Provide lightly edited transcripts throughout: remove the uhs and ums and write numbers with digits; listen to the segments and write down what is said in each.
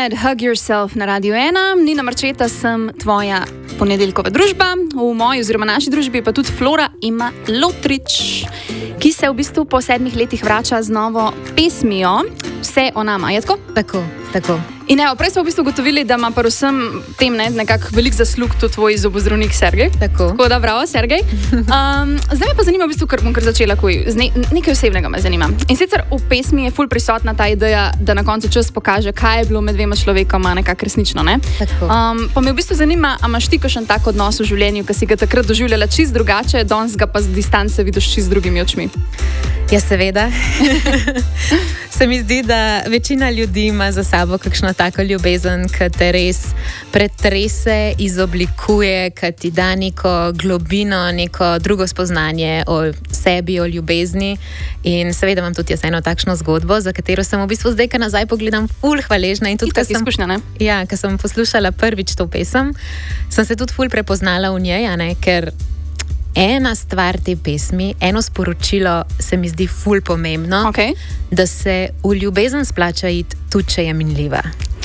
Bad, Hug Yourself na Radio 1. Nina Marčeta, sem tvoja ponedeljkova družba. V moji oziroma naši družbi pa tudi Flora ima Lotrič, ki se v bistvu po 7 letih vrača z novo pesmijo Vse o nama. Je tako? Tako. In evo, prej smo v bistvu ugotovili, da ima pa vsem tem nekako velik zaslug tudi tvoj zobozdravnik Sergej. Tako da bravo, Sergej. Zdaj me pa zanima v bistvu, ker bom začela nekaj osebnega me zanima. In sicer v pesmi je ful prisotna ta ideja, da na koncu čas pokaže, kaj je bilo med dvema človekoma nekako resnično, ne? Tako. Pa me v bistvu zanima, a imaš ti kakšen tak odnos v življenju, ki si ga takrat doživljala čist drugače, danes ga pa z distance vidiš čist z drugimi očmi? Ja, seveda. Se mi zdi, da večina ljudi ima za sabo kakšno tako ljubezen, ki te res pretrese, izoblikuje, ki ti da neko globino, neko drugo spoznanje o sebi, o ljubezni. In seveda imam tudi jaz eno takšno zgodbo, za katero sem v bistvu zdaj, ko nazaj pogledam, ful hvaležna. In tudi, ker sem poslušala prvič to pesem, sem se tudi ful prepoznala v njej, ker ena stvar te pesmi, eno sporočilo se mi zdi ful pomembno, da se v ljubezen splača iti, tudi če je minljiva.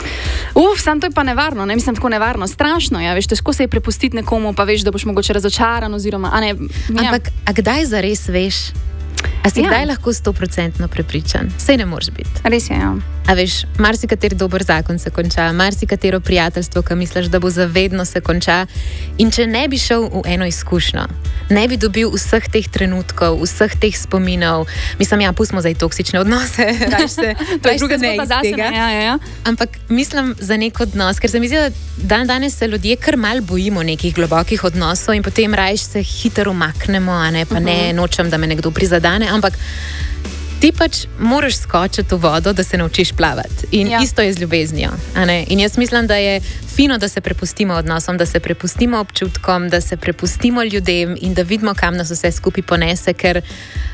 Sam to je pa nevarno, ne mislim tako nevarno, strašno, ja, veš, težko se je prepustiti nekomu, pa veš, da boš mogoče razočaran oziroma, Ampak, a kdaj zares veš? A si kdaj lahko 100% prepričan? Sej ne moreš biti. Res je, ja. A veš, marsikateri dober zakon se konča, marsikatero prijateljstvo, ki misliš, da bo zavedno se konča. In če ne bi šel v eno izkušnjo, ne bi dobil vseh teh trenutkov, vseh teh spominov, mislim, pustimo zdaj toksične odnose, to je druga zgodba zase, ja. Ampak mislim za nek odnos, ker se mi zdi, da danes se ljudje kar mal bojimo nekih globokih odnosov in potem rajš se hitro umaknemo, pa ne nočem, da me nekdo prizadane, ampak ti pač moraš skočiti v vodo, da se naučiš plavati. In isto je z ljubeznijo. In jaz mislim, da je fino, da se prepustimo odnosom, da se prepustimo občutkom, da se prepustimo ljudem in da vidimo, kam nas vse skupaj ponese, ker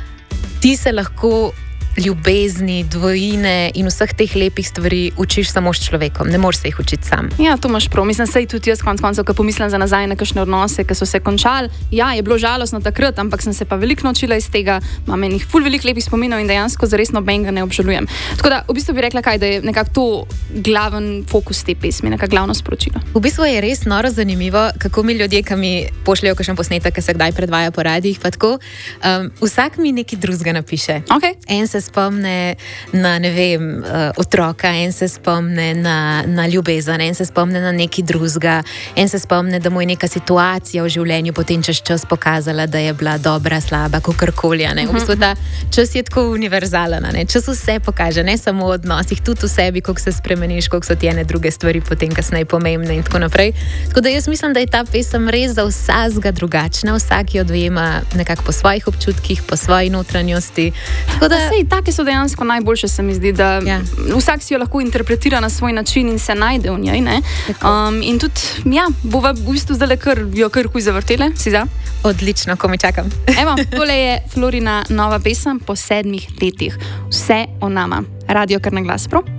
ti se lahko ljubezni, dvojine in vseh teh lepih stvari učiš samo s človekom, ne moreš se jih učiti sam. Ja, to imaš prav. Mislim, sej tudi jaz konec koncev, ko pomislim za nazaj na kakšne odnose, ki so se končali. Ja, je bilo žalostno takrat, ampak sem se pa veliko naučila iz tega, imam enih ful veliko lepih spominov in dejansko zares nobenega ne obžalujem. Tako da, v bistvu bi rekla, da je nekako to glaven fokus te pesmi, nekako glavno sporočilo. V bistvu je res noro zanimivo, kako mi ljudje, ki mi pošljajo kakšen posnetek, ki se kdaj predvaja po radijih, pa tako, vsak mi nekaj drugega napiše. En se spomne na, ne vem, otroka, en se spomne na ljubezen, en se spomne na nekaj drugega, en se spomne, da mu je neka situacija v življenju potem čez čas pokazala, da je bila dobra, slaba, kakorkoli. V bistvu ta čas je tako univerzalen, čas vse pokaže, ne samo v odnosih, tudi v sebi, koliko se spremeniš, koliko so ti ene druge stvari potem kasneje pomembne in tako naprej. Tako da jaz mislim, da je ta pesem res za vsakega drugačna, vsak jo dojema nekako po svojih občutkih, po svoji notranjosti. Tako da take so dejansko najboljše, se mi zdi, da vsak si jo lahko interpretira na svoj način in se najde v njej, ne? In tudi, bova v bistvu zdaj jo kar huj zavrtele, si za? Odlično, ko mi čakam. Evo, tole je Florina nova pesem po 7 letih. Vse o nama. Radio kar na glas, prav?